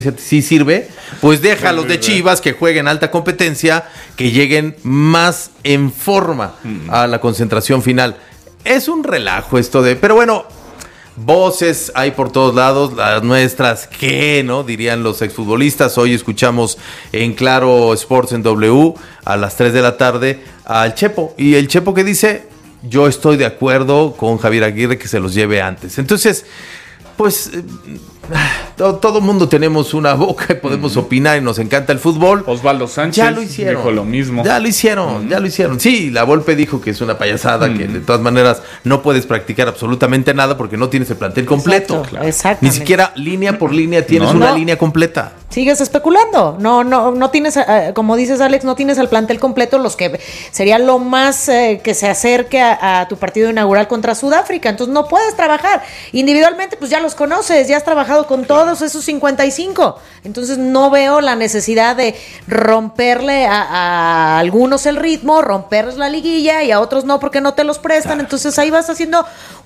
sí sirve, pues déjalos de Chivas que jueguen alta competencia, que lleguen más en forma a la concentración final. Es un relajo esto de... Pero bueno, voces hay por todos lados, las nuestras, ¿qué? ¿No? Dirían los exfutbolistas. Hoy escuchamos en Claro Sports en W a las 3 de la tarde al Chepo. Y el Chepo que dice, yo estoy de acuerdo con Javier Aguirre que se los lleve antes. Entonces, pues... todo mundo tenemos una boca y podemos opinar y nos encanta el fútbol. Osvaldo Sánchez ya lo hicieron, dijo lo mismo. Ya lo hicieron. Sí, la Volpe dijo que es una payasada, que de todas maneras no puedes practicar absolutamente nada porque no tienes el plantel completo. Exacto, Ni siquiera línea por línea tienes una línea completa. Sigues especulando. No tienes, como dices, Alex, no tienes el plantel completo, los que sería lo más que se acerque a tu partido inaugural contra Sudáfrica. Entonces no puedes trabajar. Individualmente, pues ya los conoces, ya has trabajado con todos esos 55. Entonces no veo la necesidad de romperle a algunos el ritmo, romperles la liguilla y a otros no porque no te los prestan. Entonces ahí vas haciendo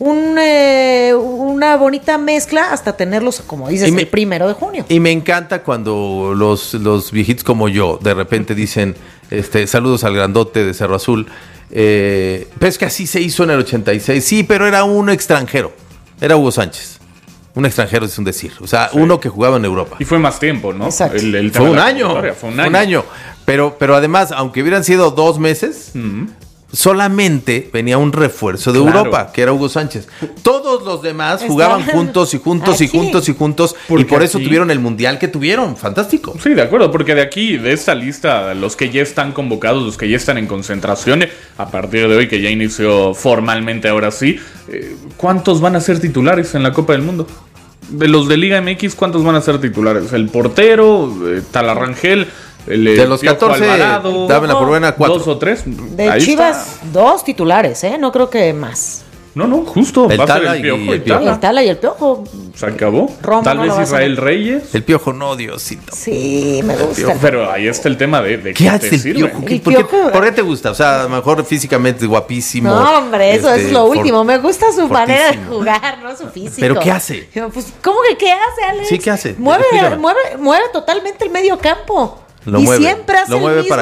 una bonita mezcla hasta tenerlos, como dices, el 1 de junio. Y me encanta cuando los viejitos como yo de repente dicen, saludos al grandote de Cerro Azul, pero es que así se hizo en el 86. Sí, pero era uno extranjero, era Hugo Sánchez. Un extranjero es un decir, o sea, uno que jugaba en Europa. Y fue más tiempo, ¿no? Exacto. Fue un año. Pero además, aunque hubieran sido 2 meses, solamente venía un refuerzo de Europa, que era Hugo Sánchez. Todos los demás jugaban juntos. Y por eso tuvieron el mundial que tuvieron. Fantástico. Sí, de acuerdo, porque de esta lista, los que ya están convocados, los que ya están en concentración, a partir de hoy que ya inició formalmente, ahora sí, ¿cuántos van a ser titulares en la Copa del Mundo? De los de Liga MX, ¿cuántos van a ser titulares? El portero, Talarrangel, de los 14, dámela por buena, 4. 2 o 3. De ahí Chivas, está. 2 titulares, no creo que más. No, justo. El Tala y el Piojo. El Tala y el Piojo. Se acabó. Roma tal vez Israel Reyes. El Piojo no, Diosito. Sí, me gusta. Pero ahí está el tema de ¿qué hace el Piojo? ¿Por qué te gusta? O sea, a lo mejor físicamente es guapísimo. No, hombre, eso es lo último. Me gusta su manera de jugar, no su físico. ¿Pero qué hace? Pues, ¿cómo que qué hace, Alex? Sí, ¿qué hace? Mueve totalmente el medio campo. Siempre hace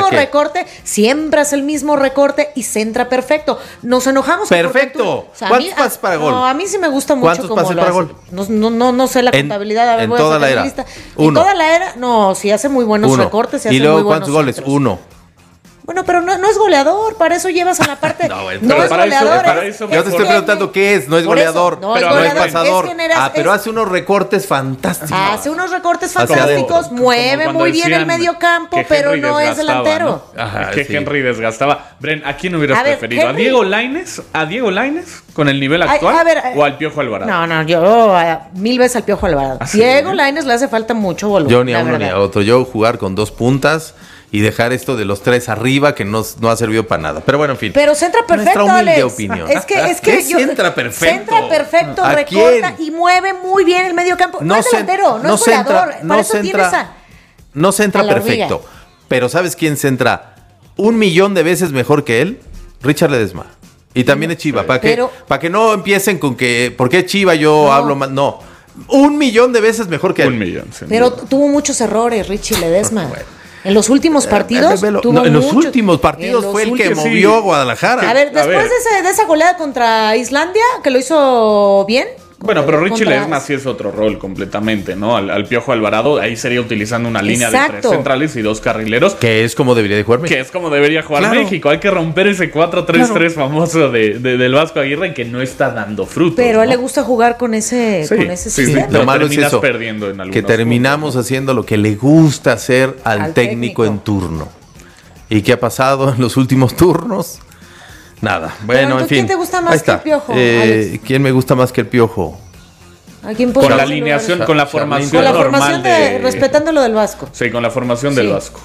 el mismo recorte y centra perfecto. Nos enojamos. Perfecto. ¿Cuántos pases para gol? No, a mí sí me gusta mucho. ¿Cuántos pases para gol? No sé la contabilidad. A ver, en toda la era. En toda la era, no, sí hace muy buenos recortes. Y luego, ¿cuántos goles? 1. Bueno, pero no es goleador, para eso llevas a la parte. No es goleador. Yo te estoy preguntando qué es, no es goleador, no es pasador. Pero hace unos recortes fantásticos. Hace unos recortes fantásticos, mueve muy bien el medio campo, pero no es delantero. ¿No? Ajá, que sí. Henry desgastaba. Bren, ¿a quién hubieras preferido? ¿A Diego Lainez con el nivel actual? ¿O al Piojo Alvarado? No, yo 1000 veces al Piojo Alvarado. Diego Lainez le hace falta mucho volumen. Yo ni a uno ni a otro. Yo jugar con 2 puntas y dejar esto de los 3 arriba que no ha servido para nada. Pero bueno, en fin. Pero centra perfecto, Alex. Opinión. Es que centra perfecto. Centra perfecto, recorta y mueve muy bien el medio campo. No es delantero, no es goleador. Para eso tienes no centra perfecto. Pero ¿sabes quién centra 1,000,000 de veces mejor que él? Richard Ledesma. Y también es Chiva. Para que no empiecen con que, ¿por qué Chiva yo hablo más? No. 1,000,000 de veces mejor que él. 1,000,000. Pero tuvo muchos errores, Richie Ledesma. Bueno. En los últimos partidos en los últimos partidos fue el que movió a Guadalajara. A ver, después de esa goleada contra Islandia, que lo hizo bien. Bueno, pero Richie Ledesma sí es otro rol completamente, ¿no? Al Piojo Alvarado, ahí sería utilizando una línea de 3 centrales y 2 carrileros. Que es como debería de jugar México. Que es como debería jugar México. Hay que romper ese 4-3-3 famoso del Vasco Aguirre que no está dando frutos. Pero a él le gusta jugar con ese sistema. Lo malo es eso, perdiendo en que terminamos haciendo lo que le gusta hacer al técnico en turno. ¿Y qué ha pasado en los últimos turnos? Nada, bueno, en fin. ¿Quién te gusta más que el Piojo? ¿Quién me gusta más que el Piojo? ¿A quién con la alineación, con la formación normal respetando lo del Vasco. Sí, con la formación del Vasco.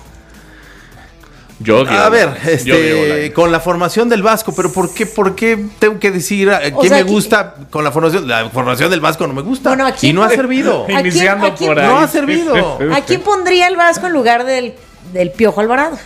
Con la formación del Vasco, pero ¿por qué tengo que decir quién me gusta con la formación? La formación del Vasco no me gusta. Bueno, y no ha servido. Iniciando por ahí. No ha servido. ¿A quién pondría el Vasco en lugar del Piojo Alvarado?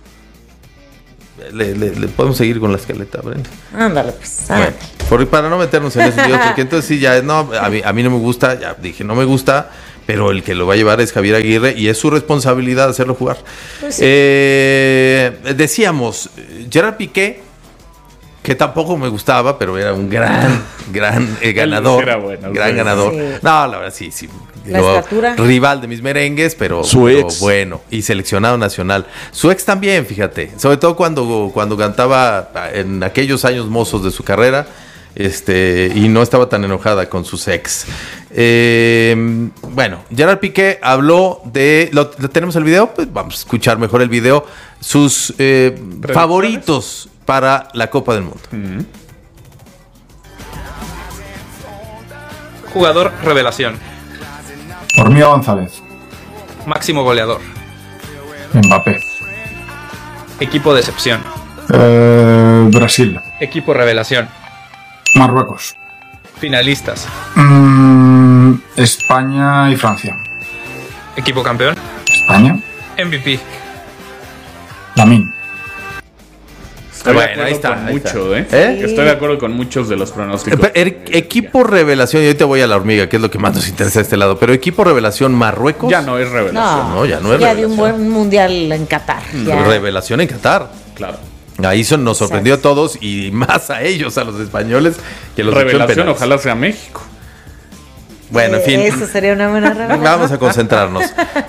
Le podemos seguir con la escaleta, Brenda. Ándale, pues. Bueno, para no meternos en ese lío, porque entonces sí, ya no, a mí no me gusta, ya dije, no me gusta, pero el que lo va a llevar es Javier Aguirre y es su responsabilidad hacerlo jugar. Pues sí. Decíamos, Gerard Piqué, que tampoco me gustaba, pero era un gran ganador. Era bueno, gran sí. ganador. Sí. No, la verdad, sí. La estatura. Rival de mis merengues, pero, Su pero ex. bueno. Y seleccionado nacional. Su ex también, fíjate. Sobre todo cuando cantaba en aquellos años mozos de su carrera. Y no estaba tan enojada con sus ex. Bueno, Gerard Piqué habló de... ¿Lo tenemos el video? Pues vamos a escuchar mejor el video. Sus favoritos para la Copa del Mundo. Jugador revelación. Hormiga González, Máximo goleador. Mbappé, Equipo decepción. Brasil, Equipo revelación. Marruecos, Finalistas. España y Francia. Equipo campeón. España, MVP. Lamine. Estoy Bueno, de acuerdo ahí está, con ahí mucho, está. ¿eh? Estoy de acuerdo con muchos de los pronósticos. Equipo revelación, y ahorita voy a la hormiga, que es lo que más nos interesa de este lado. Pero equipo revelación Marruecos. Ya no es revelación. No, ya no es Ya de revelación. un buen mundial en Qatar. Ya. Revelación en Qatar. Claro. Ahí nos sorprendió a todos y más a ellos, a los españoles, que los echó en Revelación, penales. ojalá sea México. Bueno, en fin. Eso sería una buena revelación. Vamos a concentrarnos.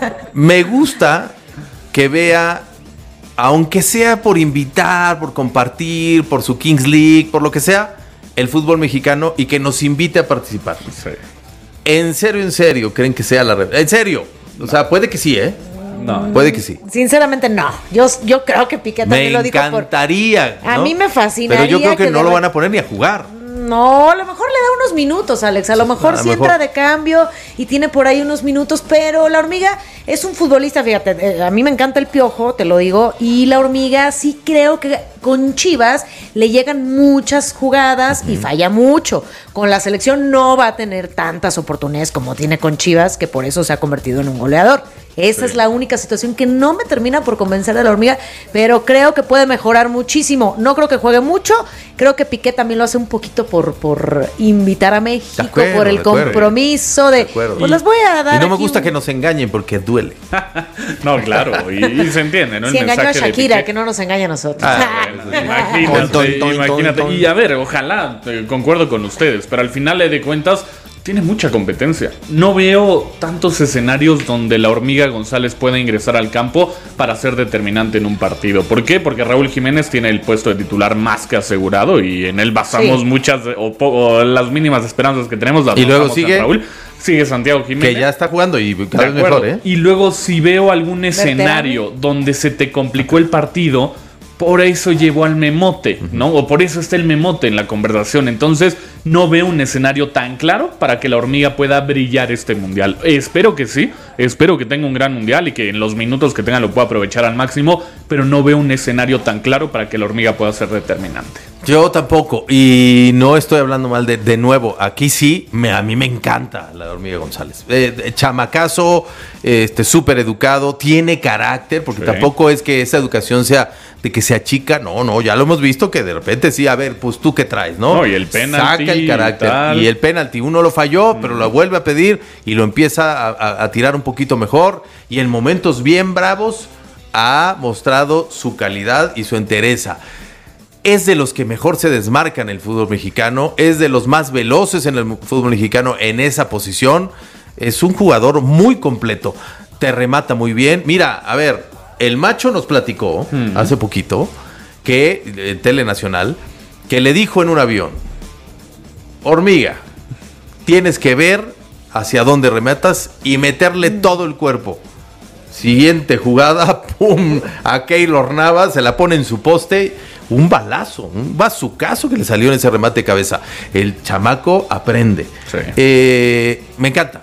Me gusta que vea, aunque sea por invitar, por compartir, por su Kings League, por lo que sea, el fútbol mexicano y que nos invite a participar. Sí. ¿En serio creen que sea la revelación? ¿En serio? O sea, puede que sí, ¿eh? No. Puede que sí. Sinceramente, no. Yo creo que Piqué también Me lo dijo encantaría. A ¿no? mí me fascinaría Pero yo creo que que no de lo ver- van a poner ni a jugar. No, a lo mejor le da unos minutos, Alex. A lo mejor A lo sí mejor. entra de cambio y tiene por ahí unos minutos, pero la hormiga es un futbolista, fíjate, a mí me encanta el Piojo, te lo digo, y la hormiga sí creo que con Chivas le llegan muchas jugadas y falla mucho. Con la selección no va a tener tantas oportunidades como tiene con Chivas, que por eso se ha convertido en un goleador. Esa es la única situación que no me termina por convencer de la hormiga, pero creo que puede mejorar muchísimo. No creo que juegue mucho, creo que Piqué también lo hace un poquito por invitar a México, De acuerdo, por el de acuerdo. compromiso de acuerdo. pues les voy a dar Y no me aquí gusta un- que nos engañen porque duele. No, claro, y se entiende, ¿no? El Si engañó a mensaje de Shakira, Piqué. que no nos engañe a nosotros. Ah, Bueno, imagínate. Y a ver, ojalá, concuerdo con ustedes, pero al final de cuentas tiene mucha competencia. No veo tantos escenarios donde la hormiga González pueda ingresar al campo para ser determinante en un partido. ¿Por qué? Porque Raúl Jiménez tiene el puesto de titular más que asegurado y en él basamos Sí. muchas o las mínimas esperanzas que tenemos. Las Y luego basamos en sigue- Raúl. Sigue Santiago Jiménez. Que ya está jugando y cada De vez acuerdo. mejor, ¿eh? Y luego si veo algún escenario donde se te complicó el partido, por eso llevó al memote, ¿no? O por eso está el memote en la conversación. Entonces no veo un escenario tan claro para que la hormiga pueda brillar este mundial. Espero que sí, espero que tenga un gran mundial y que en los minutos que tenga lo pueda aprovechar al máximo, pero no veo un escenario tan claro para que la hormiga pueda ser determinante. Yo tampoco, y no estoy hablando mal de nuevo, aquí sí, a mí me encanta la hormiga González. Chamacazo, súper educado, tiene carácter, porque Sí. tampoco es que esa educación sea de que se achica, no, ya lo hemos visto que de repente sí, a ver, pues tú qué traes, ¿no? No, y el penalti Saca el carácter, y tal. y el penalti uno lo falló, pero lo vuelve a pedir y lo empieza a tirar un poquito mejor, y en momentos bien bravos ha mostrado su calidad y su entereza. Es de los que mejor se desmarcan en el fútbol mexicano, es de los más veloces en el fútbol mexicano en esa posición. Es un jugador muy completo, te remata muy bien. Mira, a ver, el Macho nos platicó hace poquito que Telenacional, que le dijo en un avión: hormiga, tienes que ver hacia dónde rematas y meterle todo el cuerpo. Siguiente jugada, pum, a Keylor Navas se la pone en su poste, un balazo, un bazucazo que le salió en ese remate de cabeza. El chamaco aprende. Sí. Me encanta.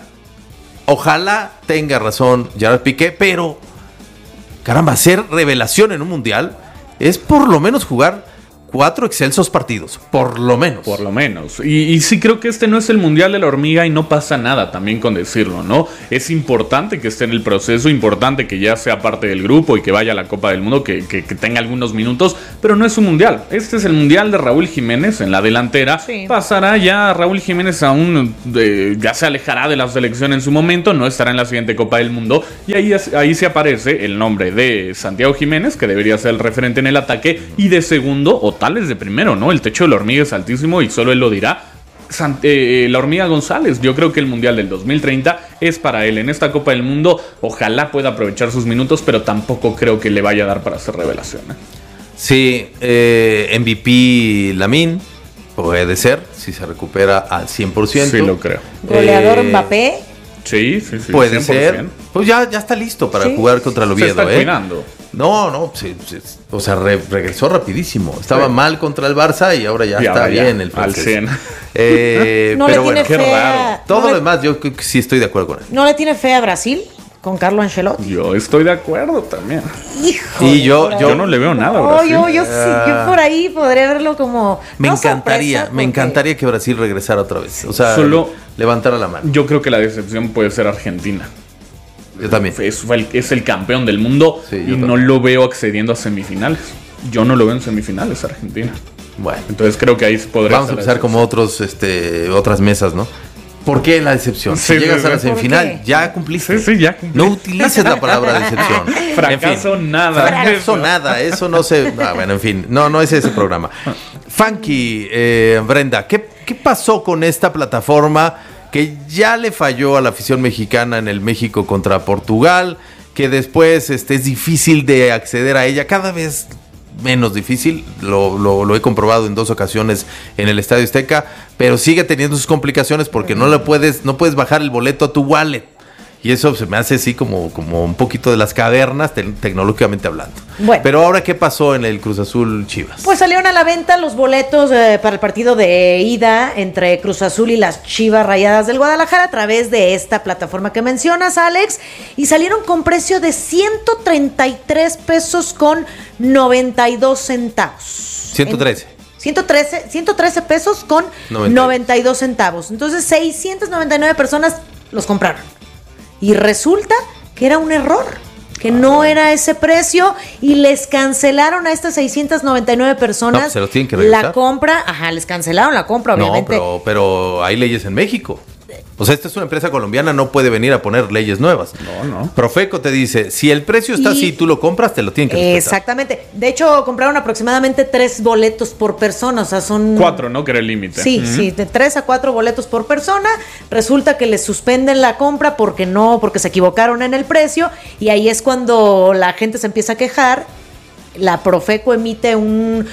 Ojalá tenga razón Gerard Piqué, pero caramba, ser revelación en un mundial es por lo menos jugar 4 excelsos partidos, por lo menos. Por lo menos. Y sí creo que este no es el Mundial de la Hormiga y no pasa nada también con decirlo, ¿no? Es importante que esté en el proceso, importante que ya sea parte del grupo y que vaya a la Copa del Mundo, que tenga algunos minutos, pero no es un Mundial. Este es el Mundial de Raúl Jiménez en la delantera. Sí. Pasará ya Raúl Jiménez aún, ya se alejará de la selección en su momento, no estará en la siguiente Copa del Mundo y ahí se aparece el nombre de Santiago Jiménez, que debería ser el referente en el ataque, y de segundo o tal vez de primero, ¿no? El techo de la hormiga es altísimo y solo él lo dirá. La Hormiga González, yo creo que el Mundial del 2030 es para él. En esta Copa del Mundo ojalá pueda aprovechar sus minutos, pero tampoco creo que le vaya a dar para hacer revelación, ¿eh? Sí, MVP Lamine, puede ser, si se recupera al 100%. Sí, lo creo. Goleador Mbappé. Sí, Puede 100%. ser. Pues ya está listo para Sí. jugar contra el Se Oviedo, está cuidando. No, sí, o sea, regresó rapidísimo. Estaba mal contra el Barça y ahora ya Y está ahora ya, bien el al francés. 100. No pero le bueno, tiene qué fe raro. todo no lo le- demás yo creo que sí estoy de acuerdo con él. ¿No le tiene fe a Brasil con Carlo Ancelotti? Yo estoy de acuerdo también. Hijo. Y yo no le veo nada a No, Brasil. yo sí, yo por ahí podría verlo como. Me no encantaría, sorpresa, me porque- encantaría que Brasil regresara otra vez. O sea, Solo- levantara la mano. Yo creo que la decepción puede ser Argentina. Yo también. Es el campeón del mundo Sí, y yo no también. lo veo accediendo a semifinales. Yo no lo veo en semifinales Argentina. Bueno, Entonces creo que ahí podría vamos a ser la empezar como otras mesas, ¿no? ¿Por qué la decepción? Sí, Si llegas sí, a la sí. semifinal, ¿Por qué? ya cumpliste. Sí, ya cumplí. No utilices la palabra decepción. Fracaso, En fin, nada. Fracaso nada, eso no se... bueno, en fin, no es ese programa. Funky, Brenda, ¿qué pasó con esta plataforma que ya le falló a la afición mexicana en el México contra Portugal, que después es difícil de acceder a ella, cada vez menos difícil, lo he comprobado en 2 ocasiones en el Estadio Azteca, pero sigue teniendo sus complicaciones porque no puedes bajar el boleto a tu wallet. Y eso se me hace así como un poquito de las cavernas, tecnológicamente hablando. Bueno. Pero ahora, ¿qué pasó en el Cruz Azul Chivas? Pues salieron a la venta los boletos para el partido de ida entre Cruz Azul y las Chivas Rayadas del Guadalajara a través de esta plataforma que mencionas, Alex, y salieron con precio de 133 pesos con 92 centavos. 113. 113 pesos con 92 centavos. Entonces 699 personas los compraron. Y resulta que era un error, que no era ese precio y les cancelaron a estas 699 personas No, pues se los tienen que regresar. la compra. Ajá, les cancelaron la compra, obviamente. No, pero hay leyes en México. O sea, esta es una empresa colombiana, no puede venir a poner leyes nuevas. No. Profeco te dice, si el precio está así, tú lo compras, te lo tienen que respetar. Exactamente. De hecho, compraron aproximadamente 3 boletos por persona. O sea, son 4, ¿no? Que era el límite. Sí, sí, de 3 a 4 boletos por persona. Resulta que les suspenden la compra porque se equivocaron en el precio. Y ahí es cuando la gente se empieza a quejar. La Profeco emite un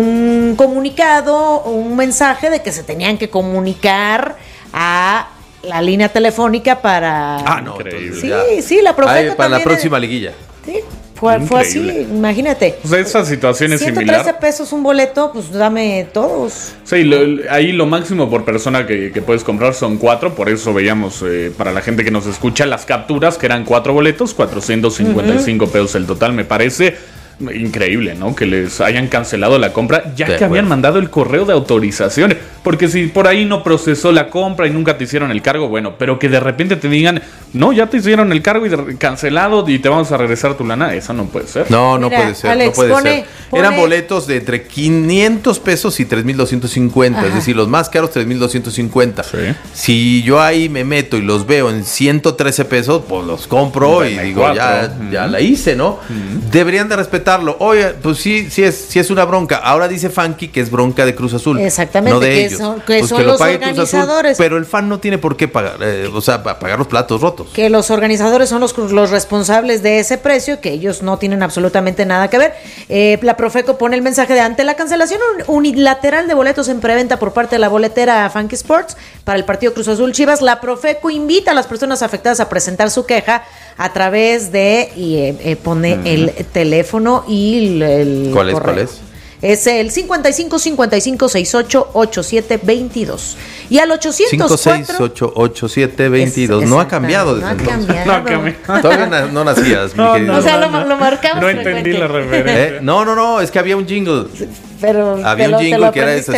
comunicado, un mensaje de que se tenían que comunicar a la línea telefónica para... No, Increíble. entonces Sí, la Profeco para la también próxima liguilla. Sí, fue así, Increíble. imagínate. O sea, esa situación es 113 similar. pesos un boleto, pues dame todos. Sí, ahí lo máximo por persona que puedes comprar son 4, por eso veíamos para la gente que nos escucha las capturas que eran 4 boletos, 455 pesos el total, me parece increíble, ¿no? Que les hayan cancelado la compra ya De que habían acuerdo. mandado el correo de autorización, porque si por ahí no procesó la compra y nunca te hicieron el cargo, bueno, pero que de repente te digan, no, ya te hicieron el cargo y cancelado y te vamos a regresar tu lana, eso no puede ser. No Mira, puede ser, Alex, no puede pone- ser. pone- Eran boletos de entre 500 pesos y 3,250, es Ajá. decir, los más caros 3,250. Sí. Si yo ahí me meto y los veo en 113 pesos, pues los compro y Dame digo, 4. ya la hice, ¿no? Deberían de respetarlo. Oye, pues sí es una bronca. Ahora dice Funky que es bronca de Cruz Azul. Exactamente, no de que ellos. son Pues los lo pague Cruz Azul, organizadores. pero el fan no tiene por qué pagar, pagar los platos rotos. Que los organizadores son los responsables de ese precio, que ellos no tienen absolutamente nada que ver. La Profeco pone el mensaje de ante la cancelación unilateral de boletos en preventa por parte de la boletera Funky Sports para el partido Cruz Azul Chivas, la Profeco invita a las personas afectadas a presentar su queja a través de, pone el teléfono y el ¿Cuál correo. es? Es el 55-55-68-87-22. Y al 804... 5688-8722. No ha cambiado desde entonces. No, que Todavía no nacías, mi No, querido. O sea, lo marcamos. no entendí la referencia. No, es que había un jingle. Pero Había un jingle que era ese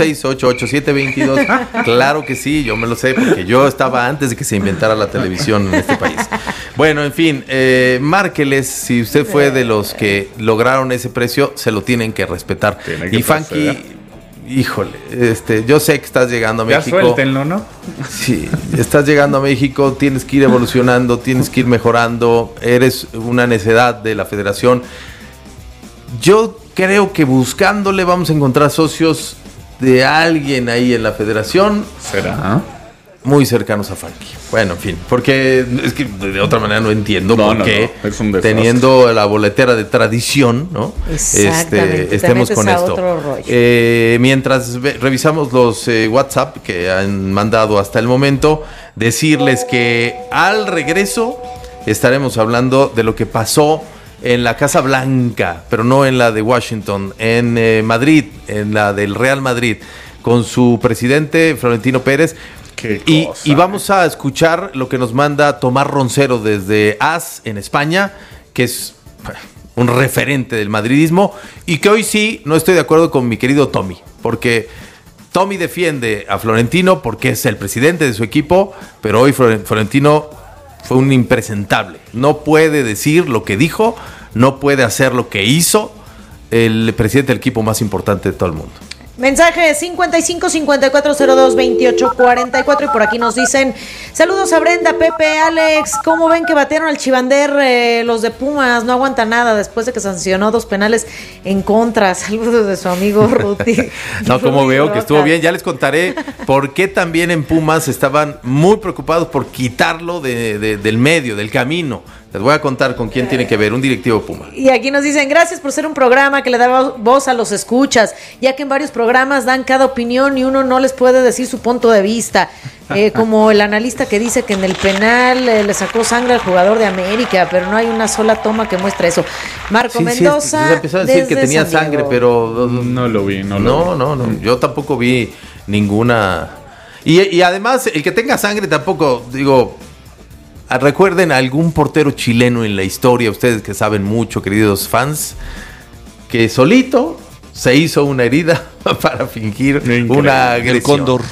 5688-8722. Claro que sí, yo me lo sé porque yo estaba antes de que se inventara la televisión en este país. Bueno, en fin, márqueles si usted fue de los que lograron ese precio, se lo tienen que respetar. Tiene que Y Funky, proceder. híjole, yo sé que estás llegando a Ya México. suéltenlo, ¿no? Sí, estás llegando a México, tienes que ir evolucionando, tienes que ir mejorando, eres una necedad de la federación. Yo creo que buscándole vamos a encontrar socios de alguien ahí en la federación ¿Será? muy cercanos a Funky. Bueno, en fin, porque es que de otra manera no entiendo No, por no, qué, no, es un desastre. teniendo la boletera de tradición, ¿no? Exactamente, te Estemos metes con a esto. otro rollo. Mientras revisamos los WhatsApp que han mandado hasta el momento, decirles que al regreso estaremos hablando de lo que pasó en la Casa Blanca, pero no en la de Washington, en Madrid, en la del Real Madrid, con su presidente Florentino Pérez. Qué Y cosa. vamos a escuchar lo que nos manda Tomás Roncero desde AS en España, que es un referente del madridismo, y que hoy sí no estoy de acuerdo con mi querido Tommy, porque Tommy defiende a Florentino porque es el presidente de su equipo, pero hoy Florentino fue un impresentable. No puede decir lo que dijo, no puede hacer lo que hizo el presidente del equipo más importante de todo el mundo. Mensaje 55-5402-2844 y por aquí nos dicen: saludos a Brenda, Pepe, Alex. ¿Cómo ven que batearon al Chivander los de Pumas? No aguanta nada después de que sancionó 2 penales en contra. Saludos de su amigo Ruti. No, como Ruti veo que Rojas. estuvo bien, ya les contaré por qué también en Pumas estaban muy preocupados por quitarlo del medio, del camino. Les voy a contar con quién tiene que ver, un directivo Puma. Y aquí nos dicen: gracias por ser un programa que le da voz a los escuchas, ya que en varios programas dan cada opinión y uno no les puede decir su punto de vista. Como el analista que dice que en el penal le sacó sangre al jugador de América, pero no hay una sola toma que muestre eso. Marco Mendoza. Se empezó a decir que desde tenía San Diego. sangre, pero No lo vi, no. no. Yo tampoco vi ninguna. Y además, el que tenga sangre tampoco, digo. Recuerden a algún portero chileno en la historia, ustedes que saben mucho, queridos fans, que solito se hizo una herida para fingir Increíble. una agresión. El cóndor.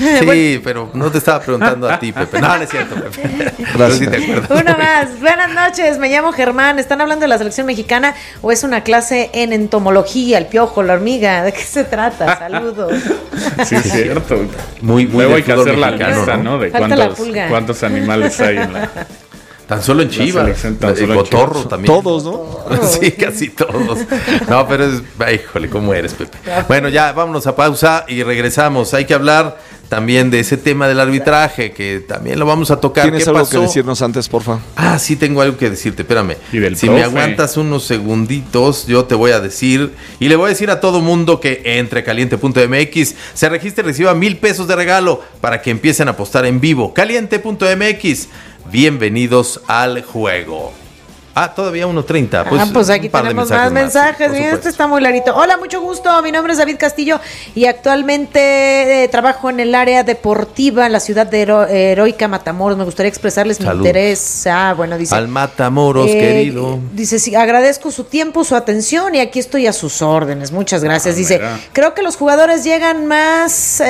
Sí, pero no te estaba preguntando a ti, Pepe. No es cierto, Pepe. Pero sí te acuerdas. Uno más. Buenas noches, me llamo Germán. ¿Están hablando de la selección mexicana o es una clase en entomología, el piojo, la hormiga? ¿De qué se trata? Saludos. Sí, es cierto. Muy Luego hay del que fútbol hacer la mexicano, lista, ¿no? ¿no? De Falta la pulga. cuántos animales hay en la... Tan solo en Chivas. selección, tan El solo en cotorro Chivas. también. Todos, ¿no? Sí, casi todos. No, pero es... Híjole, ¿cómo eres, Pepe? Bueno, ya vámonos a pausa y regresamos. Hay que hablar también de ese tema del arbitraje, que también lo vamos a tocar. ¿Tienes ¿Qué algo pasó? que decirnos antes, porfa? Ah, sí, tengo algo que decirte, espérame. Y del Si profe. me aguantas unos segunditos, yo te voy a decir, y le voy a decir a todo mundo que entre caliente.mx, se registre y reciba 1,000 pesos de regalo para que empiecen a apostar en vivo. Caliente.mx, bienvenidos al juego. Ah, todavía 1:30. Pues aquí un par de tenemos más mensajes. por Mira, supuesto. está muy larito. Hola, mucho gusto. Mi nombre es David Castillo y actualmente trabajo en el área deportiva en la ciudad de Heroica Matamoros. Me gustaría expresarles Saludos. mi interés. Bueno, dice. Al Matamoros, querido. Dice, sí, agradezco su tiempo, su atención y aquí estoy a sus órdenes. Muchas gracias. Dice, mira. creo que los jugadores llegan más,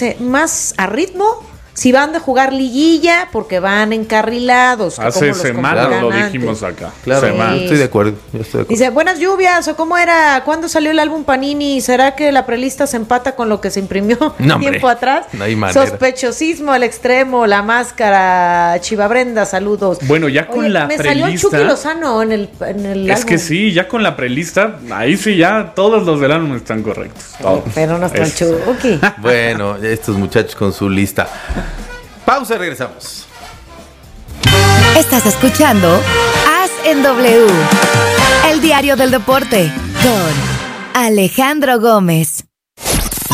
más a ritmo si van de jugar liguilla porque van encarrilados. que Hace como los semanas convocan lo antes. dijimos acá. Claro, Semanas. yo estoy de acuerdo. Yo estoy de acuerdo. Dice, buenas lluvias, o cómo era, ¿cuándo salió el álbum Panini? ¿Será que la prelista se empata con lo que se imprimió No, hombre, tiempo atrás? no hay manera. Sospechosismo al extremo, la máscara, Chiva Brenda, saludos. Bueno, ya con Oye, la me salió prelista- Chucky Lozano en el Es álbum. que sí, ya con la prelista, ahí sí ya todos los del álbum están correctos. Todos. Pero no está el Es- Chucky. Bueno, estos muchachos con su lista. Pausa y regresamos. Estás escuchando As en W, el diario del deporte, con Alejandro Gómez.